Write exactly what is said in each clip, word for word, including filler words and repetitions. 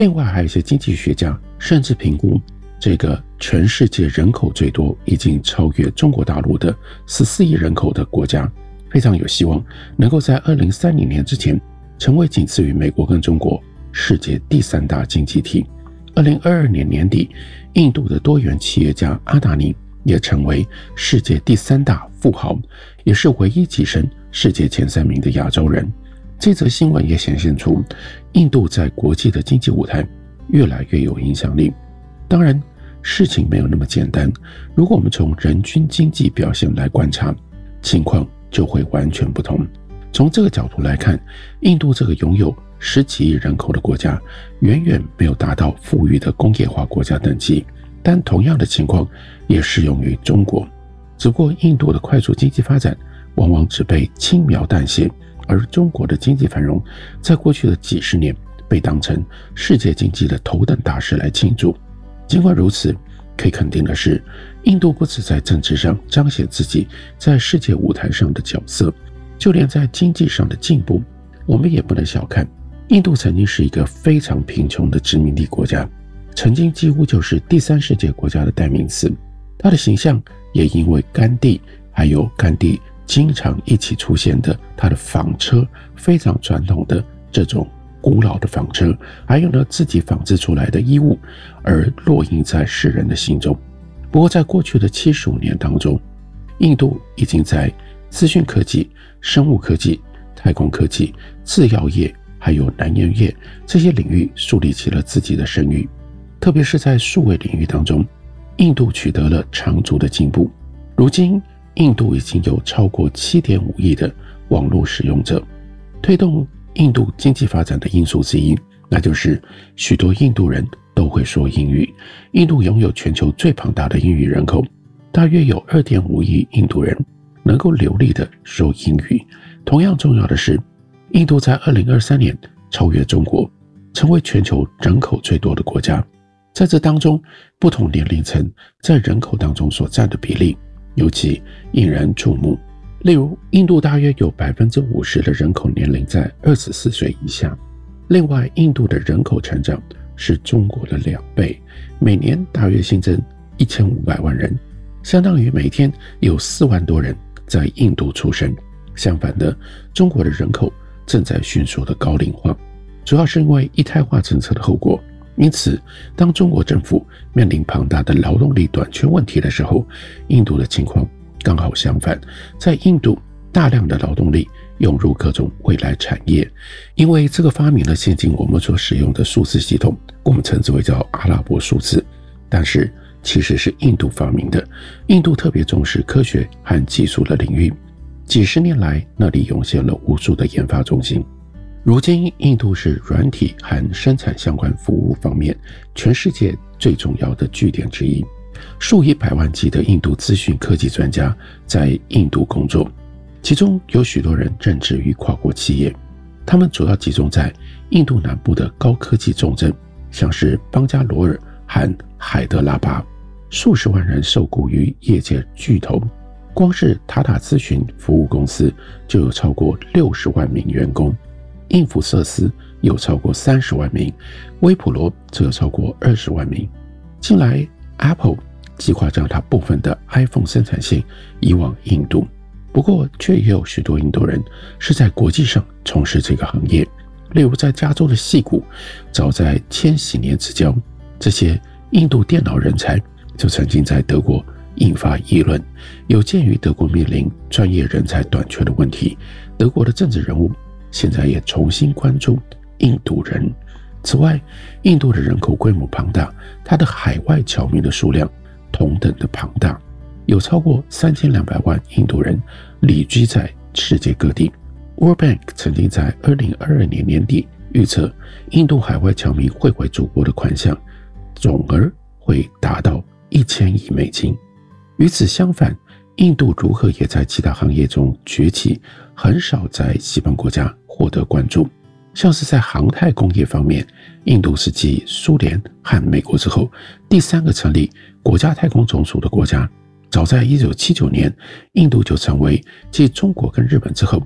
另外还有一些经济学家甚至评估，这个全世界人口最多，已经超越中国大陆的十四亿人口的国家，非常有希望能够在二零三零年之前成为仅次于美国跟中国世界第三大经济体。二零二二年年底，印度的多元企业家阿达尼也成为世界第三大富豪，也是唯一跻身世界前三名的亚洲人。这则新闻也显现出印度在国际的经济舞台越来越有影响力。当然，事情没有那么简单，如果我们从人均经济表现来观察，情况就会完全不同。从这个角度来看，印度这个拥有十几亿人口的国家远远没有达到富裕的工业化国家等级，但同样的情况也适用于中国。只不过印度的快速经济发展往往只被轻描淡写，而中国的经济繁荣在过去的几十年被当成世界经济的头等大事来庆祝。尽管如此，可以肯定的是，印度不只在政治上彰显自己在世界舞台上的角色，就连在经济上的进步，我们也不能小看。印度曾经是一个非常贫穷的殖民地国家，曾经几乎就是第三世界国家的代名词。它的形象也因为甘地还有甘地经常一起出现的他的纺车，非常传统的这种古老的纺车，还有呢自己纺织出来的衣物，而落印在世人的心中。不过在过去的七十五年当中，印度已经在资讯科技、生物科技、太空科技、制药业还有能源业这些领域树立起了自己的声誉。特别是在数位领域当中，印度取得了长足的进步。如今印度已经有超过 七点五亿的网络使用者。推动印度经济发展的因素之一，那就是许多印度人都会说英语。印度拥有全球最庞大的英语人口，大约有 二点五亿印度人能够流利地说英语。同样重要的是，印度在二零二三年超越中国，成为全球人口最多的国家。在这当中，不同年龄层在人口当中所占的比例尤其引人注目。例如，印度大约有 百分之五十 的人口年龄在二十四岁以下。另外，印度的人口成长是中国的两倍，每年大约新增一千五百万人，相当于每天有四万多人在印度出生。相反的，中国的人口正在迅速的高龄化，主要是因为一胎化政策的后果。因此，当中国政府面临庞大的劳动力短缺问题的时候，印度的情况刚好相反。在印度，大量的劳动力涌入各种未来产业，因为这个发明了现今我们所使用的数字系统，我们称之为叫阿拉伯数字，但是其实是印度发明的。印度特别重视科学和技术的领域，几十年来那里涌现了无数的研发中心。如今，印度是软体和生产相关服务方面全世界最重要的据点之一。数以百万计的印度资讯科技专家在印度工作，其中有许多人任职于跨国企业，他们主要集中在印度南部的高科技重镇，像是邦加罗尔和海德拉巴。数十万人受雇于业界巨头，光是塔塔咨询服务公司就有超过六十万名员工，印福瑟斯有超过三十万名，微普罗则有超过二十万名。近来 Apple 计划将它部分的 iPhone 生产线移往印度，不过却也有许多印度人是在国际上从事这个行业。例如在加州的矽谷，早在千禧年之交，这些印度电脑人才就曾经在德国引发议论。有鉴于德国面临专业人才短缺的问题，德国的政治人物现在也重新关注印度人。此外，印度的人口规模庞大，它的海外侨民的数量同等的庞大，有超过三千两百万印度人旅居在世界各地。World Bank 曾经在二零二二年年底预测，印度海外侨民汇回祖国的款项总额会达到一千亿美金。与此相反，印度如何也在其他行业中崛起，很少在西方国家获得关注。像是在航太工业方面，印度是继苏联和美国之后第三个成立国家太空总署的国家。早在一九七九年，印度就成为继中国跟日本之后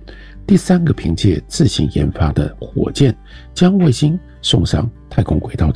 第三个凭借自行研发的火箭将卫星送上太空轨道的